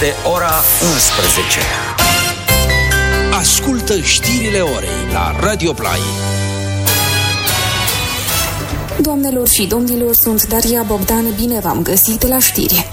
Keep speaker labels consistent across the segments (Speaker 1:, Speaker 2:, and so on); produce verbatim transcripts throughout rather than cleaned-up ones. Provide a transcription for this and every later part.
Speaker 1: Este ora unsprezece.
Speaker 2: Ascultă știrile orei la Radio Play.
Speaker 3: Doamnelor și domnilor, sunt Daria Bogdan, bine v-am găsit la știri.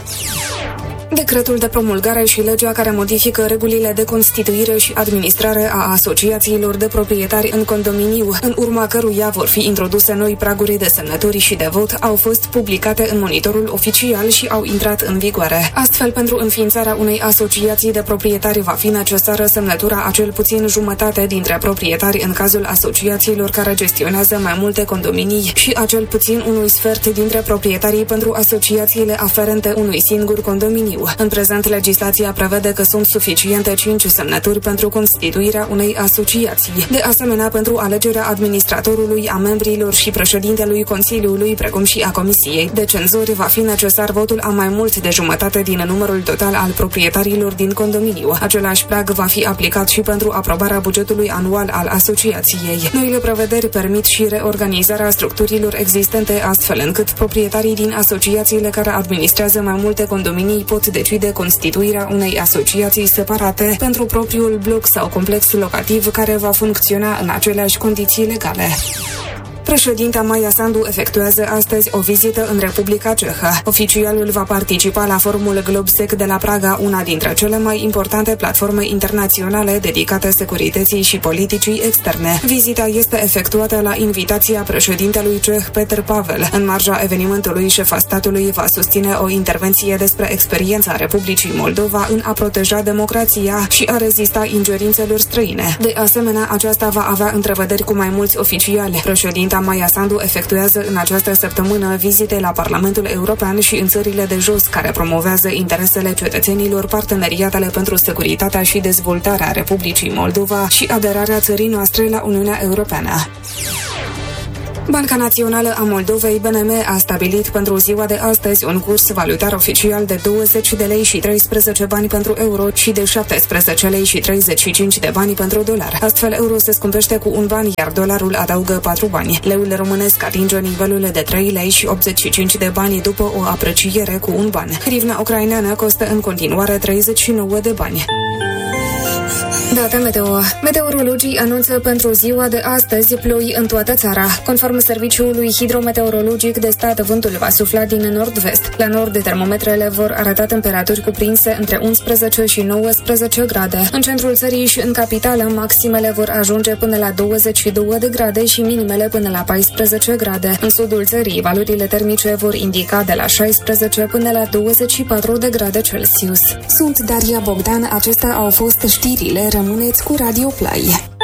Speaker 3: Decretul de promulgare și legea care modifică regulile de constituire și administrare a asociațiilor de proprietari în condominiu, în urma căruia vor fi introduse noi praguri de semnături și de vot, au fost publicate în monitorul oficial și au intrat în vigoare. Astfel, pentru înființarea unei asociații de proprietari va fi necesară semnătura a cel puțin jumătate dintre proprietari în cazul asociațiilor care gestionează mai multe condominii și a cel puțin unui sfert dintre proprietarii pentru asociațiile aferente unui singur condominiu. În prezent, legislația prevede că sunt suficiente cinci semnături pentru constituirea unei asociații. De asemenea, pentru alegerea administratorului, a membrilor și președintelui Consiliului, precum și a Comisiei de Cenzori, va fi necesar votul a mai mult de jumătate din numărul total al proprietarilor din condominiu. Același prag va fi aplicat și pentru aprobarea bugetului anual al asociației. Noile prevederi permit și reorganizarea structurilor existente, astfel încât proprietarii din asociațiile care administrează mai multe condominii pot decide constituirea unei asociații separate pentru propriul bloc sau complex locativ care va funcționa în aceleași condiții legale. Președinta Maia Sandu efectuează astăzi o vizită în Republica Cehă. Oficialul va participa la forumul Globsec de la Praga, una dintre cele mai importante platforme internaționale dedicate securității și politicii externe. Vizita este efectuată la invitația președintelui ceh Petr Pavel. În marja evenimentului, șefa statului va susține o intervenție despre experiența Republicii Moldova în a proteja democrația și a rezista ingerințelor străine. De asemenea, aceasta va avea întrevederi cu mai mulți oficiali. Președinta Maia Sandu efectuează în această săptămână vizite la Parlamentul European și în țările de jos, care promovează interesele cetățenilor, parteneriatele pentru securitatea și dezvoltarea Republicii Moldova și aderarea țării noastre la Uniunea Europeană. Banca Națională a Moldovei, B N M, a stabilit pentru ziua de astăzi un curs valutar oficial de douăzeci de lei și treisprezece bani pentru euro și de șaptesprezece lei și treizeci și cinci de bani pentru dolar. Astfel, euro se scumpește cu un ban, iar dolarul adaugă patru bani. Leul românesc atinge nivelul de trei lei și optzeci și cinci de bani după o apreciere cu un ban. Hrivna ucraineană costă în continuare treizeci și nouă de bani. Date meteo. Meteorologii anunță pentru ziua de astăzi ploi în toată țara. Conform Serviciului Hidrometeorologic de Stat, vântul va sufla din nord-vest. La nord, termometrele vor arăta temperaturi cuprinse între unsprezece și nouăsprezece grade. În centrul țării și în capitală, maximele vor ajunge până la douăzeci și două de grade și minimele până la paisprezece grade. În sudul țării, valorile termice vor indica de la șaisprezece până la douăzeci și patru de grade Celsius. Sunt Daria Bogdan, acestea au fost știrile. Rămâneți cu Radio Play.